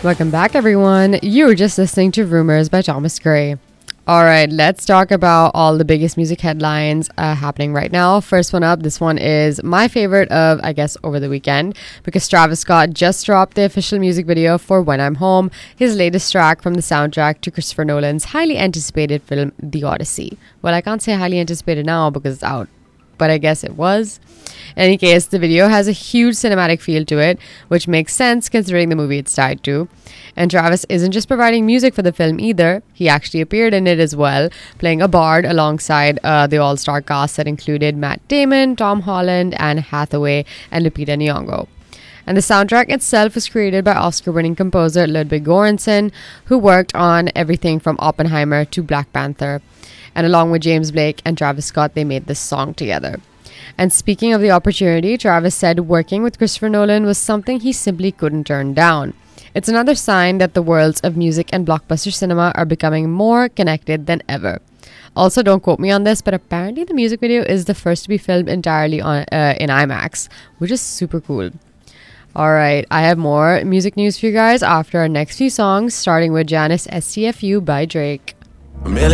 Welcome back, everyone. You were just listening to Rumors by Thomas Gray. All right, let's talk about all the biggest music headlines happening right now. First one up, this one is my favorite of, I guess, over the weekend, because Travis Scott just dropped the official music video for When I'm Home, his latest track from the soundtrack to Christopher Nolan's highly anticipated film, The Odyssey. Well, I can't say highly anticipated now because it's out, but I guess it was. In any case, the video has a huge cinematic feel to it, which makes sense considering the movie it's tied to. And Travis isn't just providing music for the film either. He actually appeared in it as well, playing a bard alongside the all-star cast that included Matt Damon, Tom Holland, Anne Hathaway, and Lupita Nyong'o. And the soundtrack itself was created by Oscar-winning composer Ludwig Göransson, who worked on everything from Oppenheimer to Black Panther. And along with James Blake and Travis Scott, they made this song together. And speaking of the opportunity, Travis said working with Christopher Nolan was something he simply couldn't turn down. It's another sign that the worlds of music and blockbuster cinema are becoming more connected than ever. Also, don't quote me on this, but apparently the music video is the first to be filmed entirely in IMAX, which is super cool. All right, I have more music news for you guys after our next few songs, starting with Janice STFU by Drake.